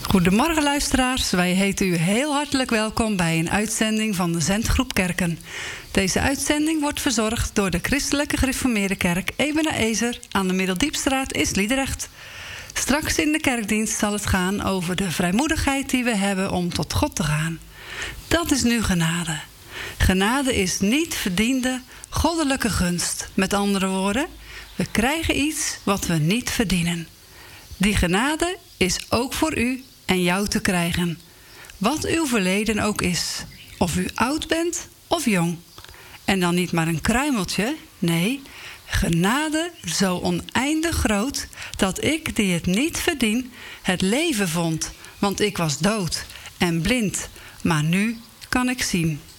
Goedemorgen luisteraars, wij heten u heel hartelijk welkom bij een uitzending van de Zendgroep Kerken. Deze uitzending wordt verzorgd door de Christelijke Gereformeerde Kerk Ebenezer aan de Middeldiepstraat in Sliedrecht. Straks in de kerkdienst zal het gaan over de vrijmoedigheid die we hebben om tot God te gaan. Dat is nu genade. Genade is niet verdiende goddelijke gunst. Met andere woorden, we krijgen iets wat we niet verdienen. Die genade is ook voor u en jou te krijgen. Wat uw verleden ook is. Of u oud bent of jong. En dan niet maar een kruimeltje. Nee, genade zo oneindig groot dat ik, die het niet verdien, het leven vond. Want ik was dood en blind, maar nu kan ik zien.